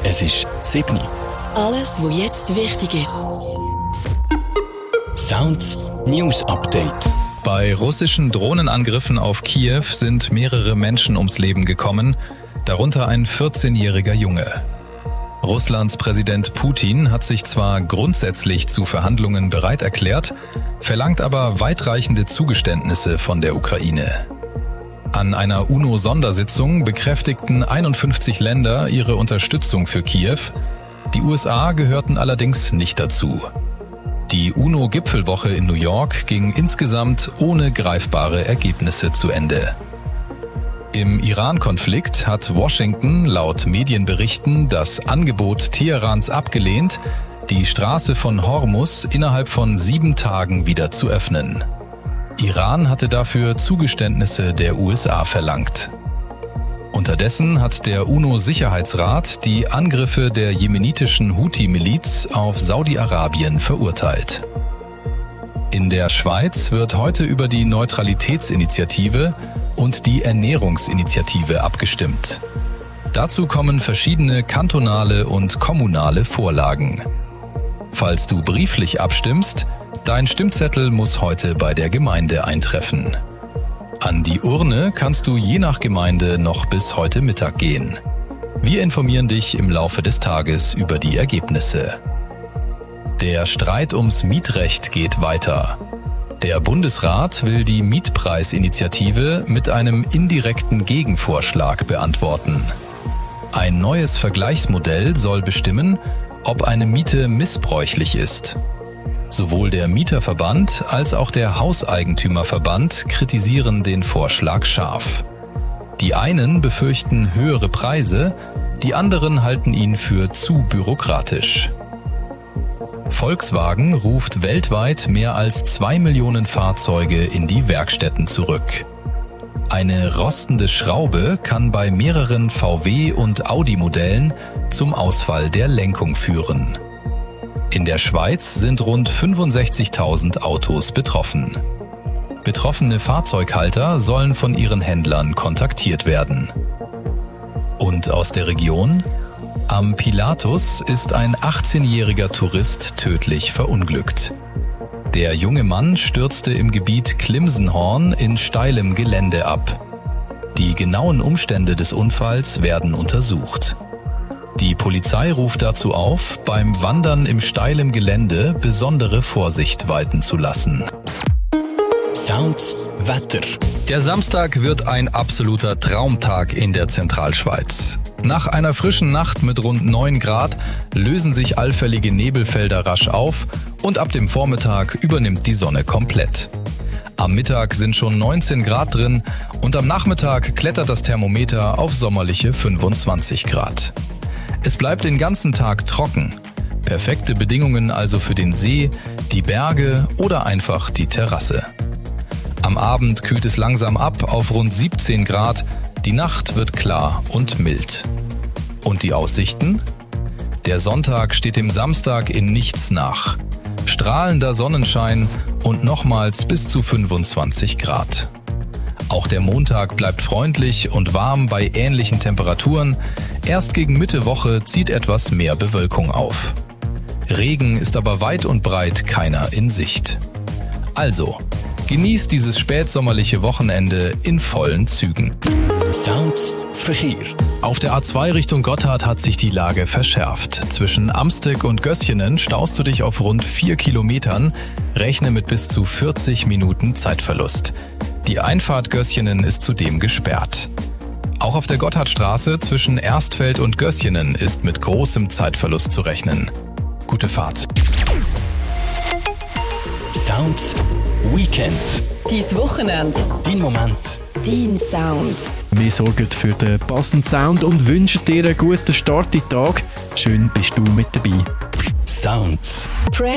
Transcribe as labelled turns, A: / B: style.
A: Es ist 7 Uhr.
B: Alles, was jetzt wichtig ist.
A: Sounds News Update.
C: Bei russischen Drohnenangriffen auf Kiew sind mehrere Menschen ums Leben gekommen, darunter ein 14-jähriger Junge. Russlands Präsident Putin hat sich zwar grundsätzlich zu Verhandlungen bereit erklärt, verlangt aber weitreichende Zugeständnisse von der Ukraine. An einer UNO-Sondersitzung bekräftigten 51 Länder ihre Unterstützung für Kiew. Die USA gehörten allerdings nicht dazu. Die UNO-Gipfelwoche in New York ging insgesamt ohne greifbare Ergebnisse zu Ende. Im Iran-Konflikt hat Washington laut Medienberichten das Angebot Teherans abgelehnt, die Straße von Hormuz innerhalb von 7 Tagen wieder zu öffnen. Iran hatte dafür Zugeständnisse der USA verlangt. Unterdessen hat der UNO-Sicherheitsrat die Angriffe der jemenitischen Houthi-Miliz auf Saudi-Arabien verurteilt. In der Schweiz wird heute über die Neutralitätsinitiative und die Ernährungsinitiative abgestimmt. Dazu kommen verschiedene kantonale und kommunale Vorlagen. Falls du brieflich abstimmst, dein Stimmzettel muss heute bei der Gemeinde eintreffen. An die Urne kannst du je nach Gemeinde noch bis heute Mittag gehen. Wir informieren dich im Laufe des Tages über die Ergebnisse. Der Streit ums Mietrecht geht weiter. Der Bundesrat will die Mietpreisinitiative mit einem indirekten Gegenvorschlag beantworten. Ein neues Vergleichsmodell soll bestimmen, ob eine Miete missbräuchlich ist. Sowohl der Mieterverband als auch der Hauseigentümerverband kritisieren den Vorschlag scharf. Die einen befürchten höhere Preise, die anderen halten ihn für zu bürokratisch. Volkswagen ruft weltweit mehr als 2 Millionen Fahrzeuge in die Werkstätten zurück. Eine rostende Schraube kann bei mehreren VW- und Audi-Modellen zum Ausfall der Lenkung führen. In der Schweiz sind rund 65.000 Autos betroffen. Betroffene Fahrzeughalter sollen von ihren Händlern kontaktiert werden. Und aus der Region? Am Pilatus ist ein 18-jähriger Tourist tödlich verunglückt. Der junge Mann stürzte im Gebiet Klimsenhorn in steilem Gelände ab. Die genauen Umstände des Unfalls werden untersucht. Die Polizei ruft dazu auf, beim Wandern im steilen Gelände besondere Vorsicht walten zu lassen.
A: Sounds Wetter.
C: Der Samstag wird ein absoluter Traumtag in der Zentralschweiz. Nach einer frischen Nacht mit rund 9 Grad lösen sich allfällige Nebelfelder rasch auf und ab dem Vormittag übernimmt die Sonne komplett. Am Mittag sind schon 19 Grad drin und am Nachmittag klettert das Thermometer auf sommerliche 25 Grad. Es bleibt den ganzen Tag trocken. Perfekte Bedingungen also für den See, die Berge oder einfach die Terrasse. Am Abend kühlt es langsam ab auf rund 17 Grad. Die Nacht wird klar und mild. Und die Aussichten? Der Sonntag steht dem Samstag in nichts nach. Strahlender Sonnenschein und nochmals bis zu 25 Grad. Auch der Montag bleibt freundlich und warm bei ähnlichen Temperaturen. Erst gegen Mitte Woche zieht etwas mehr Bewölkung auf. Regen ist aber weit und breit keiner in Sicht. Also, genießt dieses spätsommerliche Wochenende in vollen Zügen.
A: Sounds Verkehr.
D: Auf der A2 Richtung Gotthard hat sich die Lage verschärft. Zwischen Amsteg und Gösjenen staust du dich auf rund 4 Kilometern. Rechne mit bis zu 40 Minuten Zeitverlust. Die Einfahrt Gösjenen ist zudem gesperrt. Auch auf der Gotthardstraße zwischen Erstfeld und Gösjenen ist mit großem Zeitverlust zu rechnen. Gute Fahrt.
A: Sounds Weekend.
B: Dein Wochenende.
A: Dein Moment.
B: Dein Sound.
E: Wir sorgen für den passenden Sound und wünschen dir einen guten Start in den Tag. Schön bist du mit dabei.
A: Sounds.